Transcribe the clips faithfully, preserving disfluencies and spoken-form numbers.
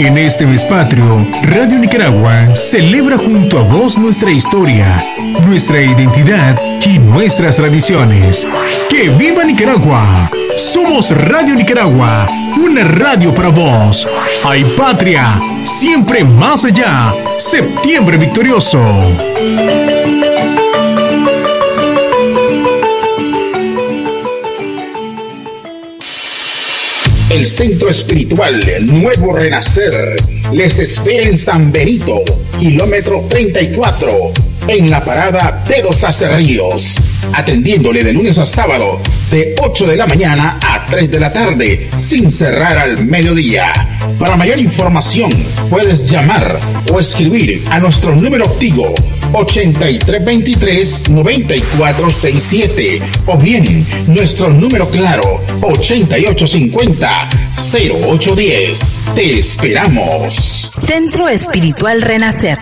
En este mes patrio, Radio Nicaragua celebra junto a vos nuestra historia, nuestra identidad y nuestras tradiciones. ¡Que viva Nicaragua! Somos Radio Nicaragua, una radio para vos. ¡Hay patria! Siempre más allá. Septiembre victorioso. El Centro Espiritual Nuevo Renacer les espera en San Benito, kilómetro treinta y cuatro, en la parada de los Acerríos, atendiéndole de lunes a sábado de ocho de la mañana a tres de la tarde, sin cerrar al mediodía. Para mayor información, puedes llamar o escribir a nuestro número activo ochenta y tres veintitrés noventa y cuatro sesenta y siete o bien nuestro número claro ochenta y ocho cincuenta cero ocho diez. Te esperamos. Centro Espiritual Renacer.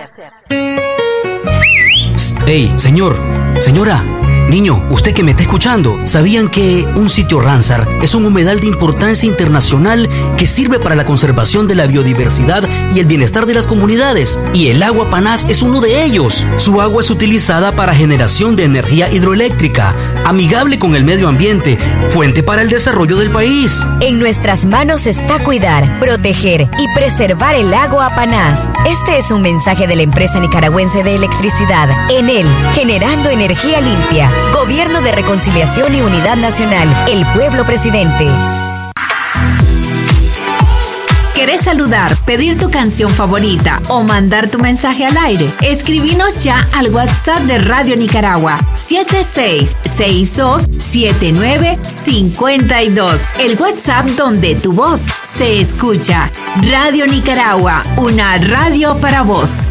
Hey, señor, señora, niño, usted que me está escuchando, ¿sabían que un sitio Ramsar es un humedal de importancia internacional que sirve para la conservación de la biodiversidad y el bienestar de las comunidades? Y el agua Panás es uno de ellos. Su agua es utilizada para generación de energía hidroeléctrica, amigable con el medio ambiente, fuente para el desarrollo del país. En nuestras manos está cuidar, proteger y preservar el agua Panás. Este es un mensaje de la empresa nicaragüense de electricidad, Enel, generando energía limpia. Gobierno de Reconciliación y Unidad Nacional, el pueblo presidente. ¿Querés saludar, pedir tu canción favorita o mandar tu mensaje al aire? Escribinos ya al WhatsApp de Radio Nicaragua, siete seis seis dos siete nueve cinco dos. El WhatsApp donde tu voz se escucha. Radio Nicaragua, una radio para vos.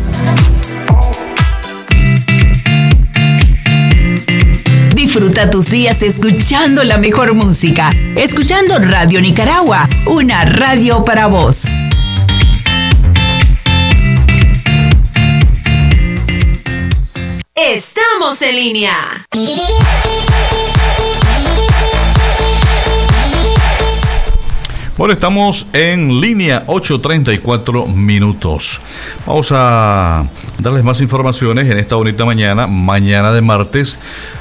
Disfruta tus días escuchando la mejor música. Escuchando Radio Nicaragua, una radio para vos. Estamos en línea. Bueno, estamos en línea, ocho treinta y cuatro minutos. Vamos a darles más informaciones en esta bonita mañana, mañana de martes.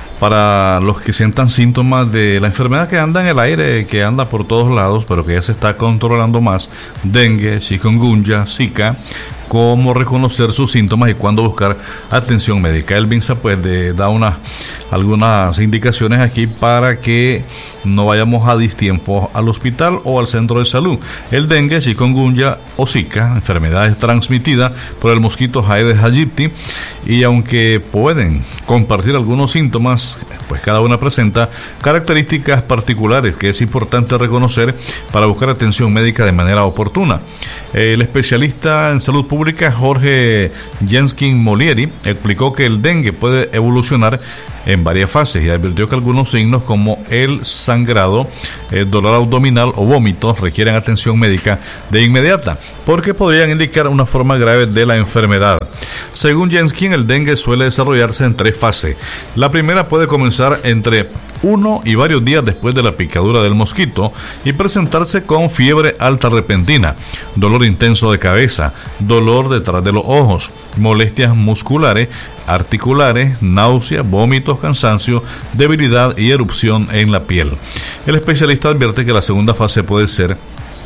Para los que sientan síntomas de la enfermedad que anda en el aire, que anda por todos lados, pero que ya se está controlando más, dengue, chikungunya, zika, cómo reconocer sus síntomas y cuándo buscar atención médica. El MINSA pues de, da una, algunas indicaciones aquí para que no vayamos a distiempo al hospital o al centro de salud. El dengue, chikungunya o zika, enfermedades transmitidas por el mosquito Aedes aegypti, y aunque pueden compartir algunos síntomas, pues cada una presenta características particulares que es importante reconocer para buscar atención médica de manera oportuna. El especialista en salud pública Jorge Jenskin Molieri explicó que el dengue puede evolucionar en varias fases y advirtió que algunos signos como el sangrado, el dolor abdominal o vómitos requieren atención médica de inmediata porque podrían indicar una forma grave de la enfermedad. Según Jenskin, el dengue suele desarrollarse en tres fases. La primera puede comenzar entre uno y varios días después de la picadura del mosquito y presentarse con fiebre alta repentina, dolor intenso de cabeza, dolor detrás de los ojos, molestias musculares, articulares, náuseas, vómitos, cansancio, debilidad y erupción en la piel. El especialista advierte que la segunda fase puede ser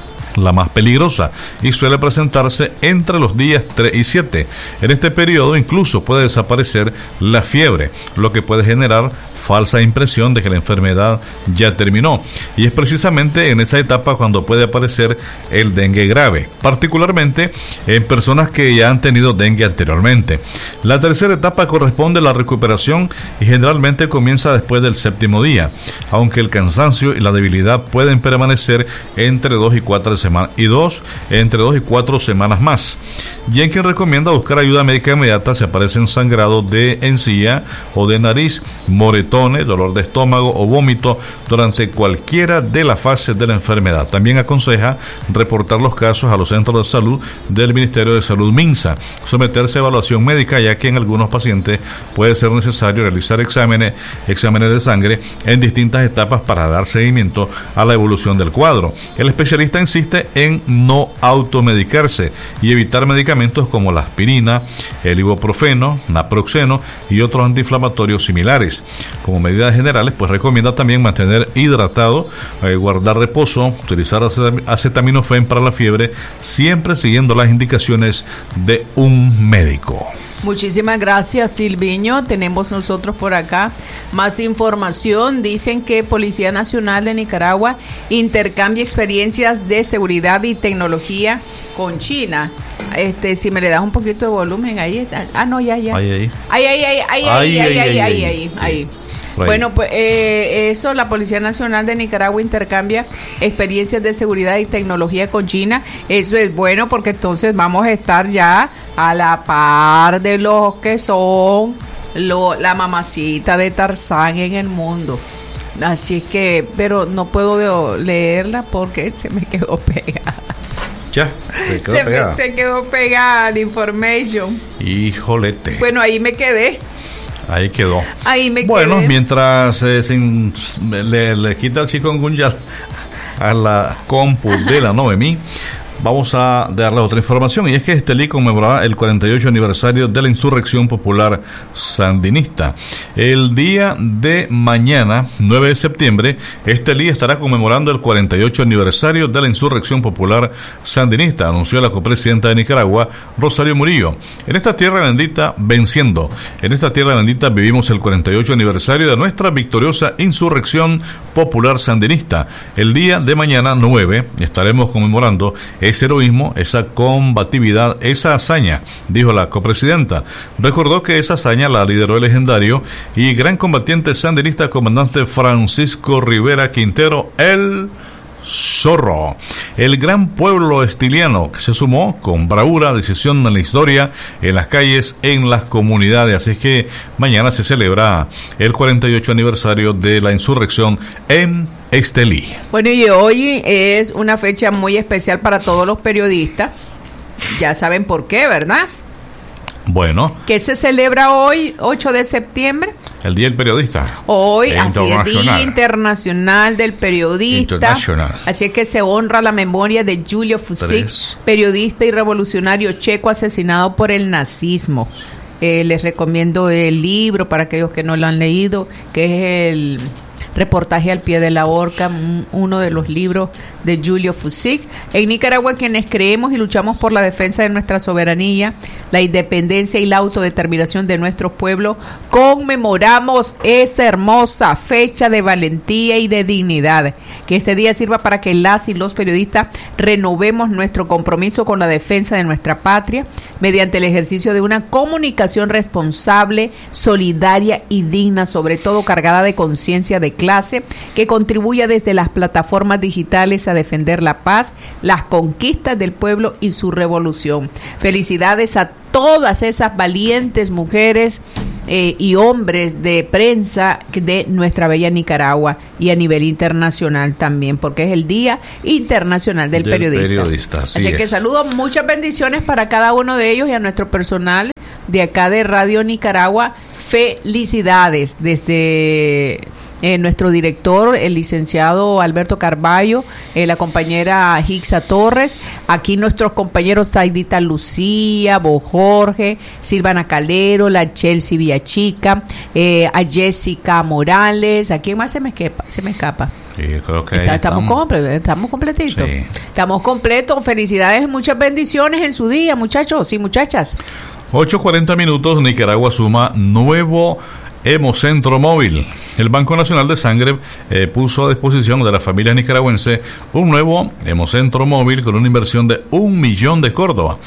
la más peligrosa y suele presentarse entre los días tres y siete. En este periodo incluso puede desaparecer la fiebre, lo que puede generar falsa impresión de que la enfermedad ya terminó, y es precisamente en esa etapa cuando puede aparecer el dengue grave, particularmente en personas que ya han tenido dengue anteriormente. La tercera etapa corresponde a la recuperación y generalmente comienza después del séptimo día, aunque el cansancio y la debilidad pueden permanecer entre dos y cuatro semanas y dos entre dos y cuatro semanas más. Jenkins recomienda buscar ayuda médica inmediata si aparecen sangrado de encía o de nariz, moretón atone, dolor de estómago o vómito durante cualquiera de las fases de la enfermedad. También aconseja reportar los casos a los centros de salud del Ministerio de Salud MINSA, someterse a evaluación médica, ya que en algunos pacientes puede ser necesario realizar exámenes, exámenes de sangre en distintas etapas para dar seguimiento a la evolución del cuadro. El especialista insiste en no automedicarse y evitar medicamentos como la aspirina, el ibuprofeno, naproxeno y otros antiinflamatorios similares. Como medidas generales, pues recomienda también mantener hidratado, eh, guardar reposo, utilizar acetaminofén para la fiebre, siempre siguiendo las indicaciones de un médico. Muchísimas gracias, Silviño. Tenemos nosotros por acá más información. Dicen que Policía Nacional de Nicaragua intercambia experiencias de seguridad y tecnología con China. Este, si me le das un poquito de volumen ahí está. Ah, no, ya, ya. Ahí, ahí. Ahí, ahí, ahí, ahí, ahí, ahí, ahí, ahí, ahí, ahí. Bueno, pues eh, eso, la Policía Nacional de Nicaragua intercambia experiencias de seguridad y tecnología con China. Eso es bueno porque entonces vamos a estar ya a la par de los que son lo, la mamacita de Tarzán en el mundo. Así es que, pero no puedo leerla porque se me quedó pegada. Ya, se quedó se pegada. Me, se quedó pegada la information. Híjolete. Bueno, ahí me quedé. Ahí quedó. Ahí me bueno, quedé. mientras eh, sin, le, le quita el chikungunya a la compu de la Noemí, vamos a darle otra información, y es que Estelí conmemorará el cuarenta y ocho aniversario de la insurrección popular sandinista. El día de mañana, nueve de septiembre, Estelí estará conmemorando el cuarenta y ocho aniversario de la insurrección popular sandinista, anunció la copresidenta de Nicaragua, Rosario Murillo. En esta tierra bendita, venciendo, en esta tierra bendita vivimos el cuarenta y ocho aniversario de nuestra victoriosa insurrección popular sandinista. El día de mañana, nueve, estaremos conmemorando ese heroísmo, esa combatividad, esa hazaña, dijo la copresidenta. Recordó que esa hazaña la lideró el legendario y gran combatiente sandinista comandante Francisco Rivera Quintero, el Zorro, el gran pueblo estiliano que se sumó con bravura, decisión en la historia, en las calles, en las comunidades. Así es que mañana se celebra el cuarenta y ocho aniversario de la insurrección en Estelí. Bueno, y hoy es una fecha muy especial para todos los periodistas. Ya saben por qué, ¿verdad? Bueno. ¿Qué se celebra hoy, ocho de septiembre? El Día del Periodista. Hoy, así es, Día Internacional del Periodista. Internacional. Así es que se honra la memoria de Julio Fusík, periodista y revolucionario checo asesinado por el nazismo. Eh, les recomiendo el libro para aquellos que no lo han leído, que es el Reportaje al pie de la horca, uno de los libros de Julio Fusík. En Nicaragua, quienes creemos y luchamos por la defensa de nuestra soberanía, la independencia y la autodeterminación de nuestro pueblo, conmemoramos esa hermosa fecha de valentía y de dignidad. Que este día sirva para que las y los periodistas renovemos nuestro compromiso con la defensa de nuestra patria mediante el ejercicio de una comunicación responsable, solidaria y digna, sobre todo cargada de conciencia de clase, que contribuya desde las plataformas digitales a defender la paz, las conquistas del pueblo y su revolución. Felicidades a todas esas valientes mujeres eh, y hombres de prensa de nuestra bella Nicaragua, y a nivel internacional también, porque es el Día Internacional del, del Periodista. periodista así así que saludo, muchas bendiciones para cada uno de ellos y a nuestro personal de acá de Radio Nicaragua. Felicidades desde Eh, nuestro director, el licenciado Alberto Carballo, eh, la compañera Hixa Torres, aquí nuestros compañeros Saidita Lucía, Bo Jorge, Silvana Calero, la Chelsea Villachica, eh, a Jessica Morales. ¿A quién más se me escapa? Se me escapa. Sí, creo que Está, estamos, estamos. Comple- estamos completitos. Sí. Estamos completos. Felicidades, muchas bendiciones en su día, muchachos y muchachas. ocho cuarenta minutos, Nicaragua suma nuevo Hemocentro Móvil. El Banco Nacional de Sangre eh, puso a disposición de la familia nicaragüense un nuevo Hemocentro Móvil con una inversión de un millón de Córdoba.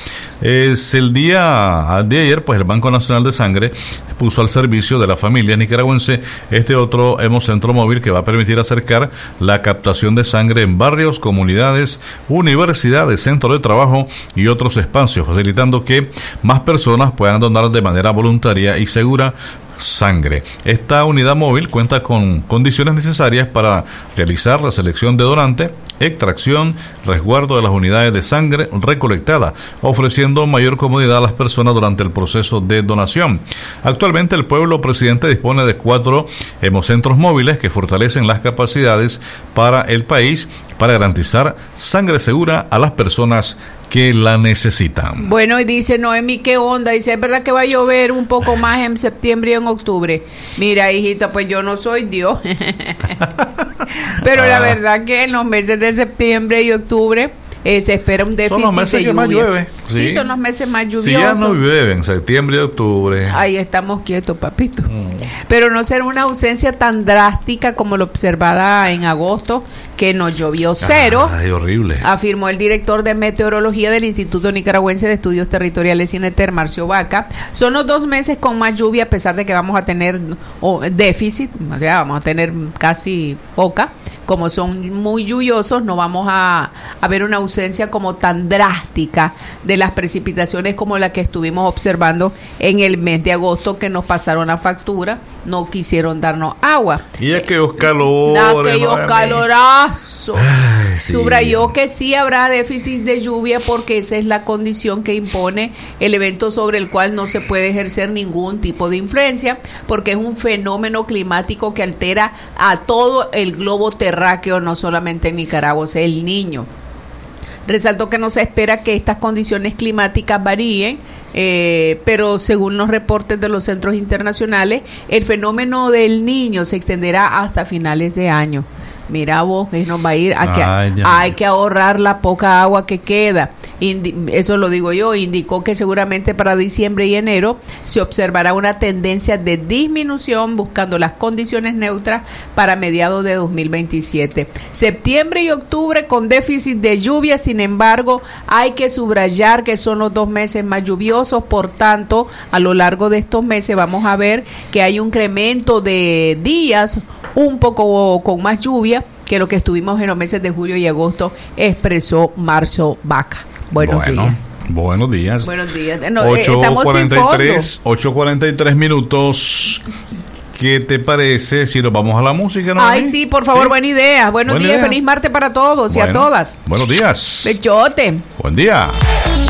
Es el día de ayer, pues el Banco Nacional de Sangre puso al servicio de la familia nicaragüense este otro Hemocentro Móvil que va a permitir acercar la captación de sangre en barrios, comunidades, universidades, centros de trabajo y otros espacios, facilitando que más personas puedan donar de manera voluntaria y segura sangre. Esta unidad móvil cuenta con condiciones necesarias para realizar la selección de donante, extracción, resguardo de las unidades de sangre recolectada, ofreciendo mayor comodidad a las personas durante el proceso de donación. Actualmente el pueblo presidente dispone de cuatro hemocentros móviles que fortalecen las capacidades para el país para garantizar sangre segura a las personas que la necesitan. Bueno, y dice Noemi, ¿qué onda? Dice, ¿es verdad que va a llover un poco más en septiembre y en octubre? Mira, hijita, pues yo no soy Dios. Pero ah. la verdad que en los meses de septiembre y octubre eh, se espera un déficit de lluvia. Son los meses que más llueve. Sí. sí, son los meses más lluviosos. Si ya no llueve en septiembre y octubre. Ahí estamos quietos, papito. Mm. Pero no será una ausencia tan drástica como la observada en agosto, que nos llovió cero. Ay, horrible. Afirmó el director de meteorología del Instituto Nicaragüense de Estudios Territoriales, INETER, Marcio Vaca. Son los dos meses con más lluvia, a pesar de que vamos a tener oh, déficit, o sea, vamos a tener casi poca. Como son muy lluviosos, no vamos a, a ver una ausencia como tan drástica de las precipitaciones como la que estuvimos observando en el mes de agosto, que nos pasaron la factura, no quisieron darnos agua. Y aquellos calores. Aquellos calorazos. Ay, sí. Subrayó que sí habrá déficit de lluvia porque esa es la condición que impone el evento sobre el cual no se puede ejercer ningún tipo de influencia, porque es un fenómeno climático que altera a todo el globo terráqueo, no solamente en Nicaragua, o sea, el Niño. Resaltó que no se espera que estas condiciones climáticas varíen, eh, pero según los reportes de los centros internacionales, el fenómeno del Niño se extenderá hasta finales de año. Mira vos, que nos va a ir a que Ay, hay que ahorrar la poca agua que queda. Indi- eso lo digo yo. Indicó que seguramente para diciembre y enero se observará una tendencia de disminución, buscando las condiciones neutras para mediados de dos mil veintisiete. Septiembre y octubre con déficit de lluvia. Sin embargo, hay que subrayar que son los dos meses más lluviosos. Por tanto, a lo largo de estos meses vamos a ver que hay un incremento de días un poco con más lluvia que lo que estuvimos en los meses de julio y agosto, expresó Marcio Vaca. Buenos bueno, días. Buenos días. Buenos días. No, ocho cuarenta y tres minutos. ¿Qué te parece si nos vamos a la música? ¿No? Ay, sí, por favor, ¿Sí? buena idea. Buenos Buen días, idea. Feliz martes para todos bueno, y a todas. Buenos días. Bechote. Buen día.